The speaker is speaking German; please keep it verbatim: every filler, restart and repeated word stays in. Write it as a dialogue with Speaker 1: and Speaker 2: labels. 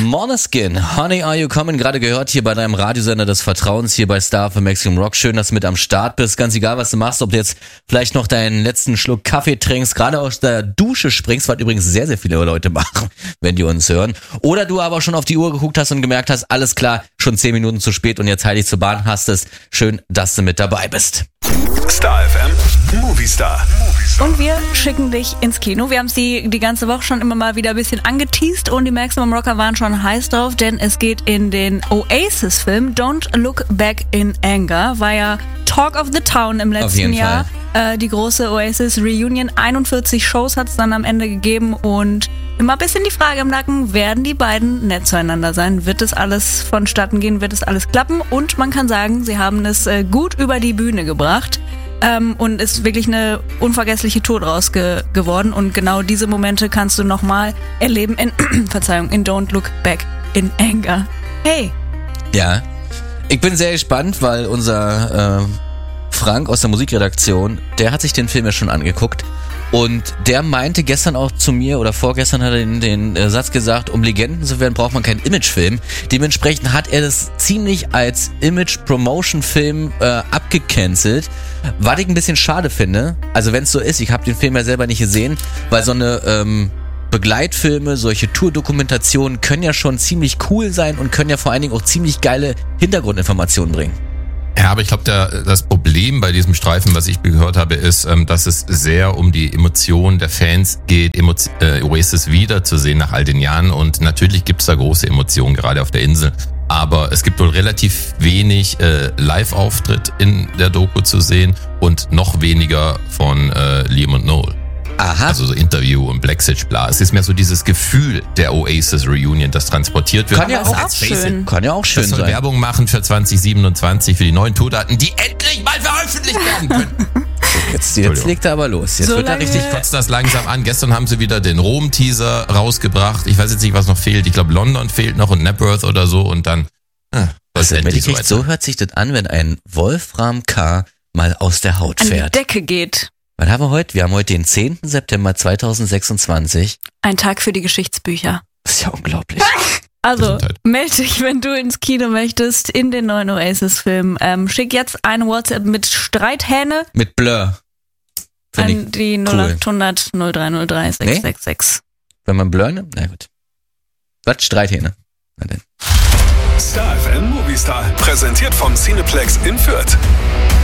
Speaker 1: Måneskin, Honey Are You Coming, gerade gehört hier bei deinem Radiosender des Vertrauens, hier bei Star für Maximum Rock. Schön, dass du mit am Start bist. Ganz egal, was du machst, ob du jetzt vielleicht noch deinen letzten Schluck Kaffee trinkst, gerade aus der Dusche springst, was übrigens sehr, sehr viele Leute machen, wenn die uns hören. Oder du aber schon auf die Uhr geguckt hast und gemerkt hast, alles klar, schon zehn Minuten zu spät und jetzt heilig zur Bahn hastest. Schön, dass du mit dabei bist.
Speaker 2: Star F M, Movie Star.
Speaker 3: Und wir schicken dich ins Kino. Wir haben es die, die ganze Woche schon immer mal wieder ein bisschen angeteast und die Maximum Rocker waren schon heiß drauf, denn es geht in den Oasis-Film Don't Look Back in Anger. War ja Talk of the Town im letzten Jahr. Äh, die große Oasis-Reunion. einundvierzig Shows hat es dann am Ende gegeben und immer ein bisschen die Frage im Nacken, werden die beiden nett zueinander sein? Wird es alles vonstatten gehen? Wird es alles klappen? Und man kann sagen, sie haben es äh, gut über die Bühne gebracht. Ähm, und ist wirklich eine unvergessliche Tour draus ge- geworden. Und genau diese Momente kannst du nochmal erleben in, Verzeihung, in Don't Look Back in Anger. Hey.
Speaker 1: Ja, ich bin sehr gespannt, weil unser äh, Frank aus der Musikredaktion, der hat sich den Film ja schon angeguckt. Und der meinte gestern auch zu mir, oder vorgestern hat er den, den äh, Satz gesagt, um Legenden zu werden, braucht man keinen Imagefilm. Dementsprechend hat er das ziemlich als Image-Promotion-Film äh, abgecancelt, was ich ein bisschen schade finde. Also wenn es so ist, ich habe den Film ja selber nicht gesehen, weil so eine ähm, Begleitfilme, solche Tour-Dokumentationen können ja schon ziemlich cool sein und können ja vor allen Dingen auch ziemlich geile Hintergrundinformationen bringen.
Speaker 4: Ja, aber ich glaube, das Problem bei diesem Streifen, was ich gehört habe, ist, dass es sehr um die Emotionen der Fans geht, Emo- äh, Oasis wiederzusehen nach all den Jahren. Und natürlich gibt's da große Emotionen, gerade auf der Insel. Aber es gibt wohl relativ wenig äh, Live-Auftritt in der Doku zu sehen und noch weniger von äh, Liam und Noel.
Speaker 1: Aha.
Speaker 4: Also so Interview und Blacksitch, bla. Es ist mehr so dieses Gefühl der Oasis Reunion, das transportiert wird.
Speaker 1: Kann ja auch,
Speaker 3: auch schön.
Speaker 1: Kann ja auch schön
Speaker 4: das soll
Speaker 1: sein.
Speaker 4: Werbung machen für zwanzig siebenundzwanzig, für die neuen Tourdaten, die endlich mal veröffentlicht werden können.
Speaker 1: Jetzt, jetzt legt er aber los. Jetzt
Speaker 3: So
Speaker 1: wird er
Speaker 3: lange-
Speaker 1: richtig...
Speaker 4: Kotzt das langsam an. Gestern haben sie wieder den Rom-Teaser rausgebracht. Ich weiß jetzt nicht, was noch fehlt. Ich glaube, London fehlt noch und Napworth oder so. Und dann... Ah,
Speaker 1: Also,
Speaker 4: endlich
Speaker 1: so, so hört sich das an, wenn ein Wolfram K. mal aus der Haut
Speaker 3: An die
Speaker 1: fährt.
Speaker 3: Decke geht.
Speaker 1: Was haben wir heute? Wir haben heute den zehnten September zweitausendsechsundzwanzig.
Speaker 3: Ein Tag für die Geschichtsbücher.
Speaker 1: Das ist ja unglaublich.
Speaker 3: Also,
Speaker 4: Gesundheit.
Speaker 3: melde dich, wenn du ins Kino möchtest, in den neuen Oasis-Film. Ähm, schick jetzt eine WhatsApp mit Streithähne
Speaker 1: Mit Blur. Find ich
Speaker 3: an die
Speaker 1: cool.
Speaker 3: null acht hundert null drei null drei sechs sechs sechs.
Speaker 1: Wenn man Blur nimmt? Na gut. Was? Streithähne. Na denn.
Speaker 2: Star F M Movie Star. Präsentiert vom Cineplex in Fürth.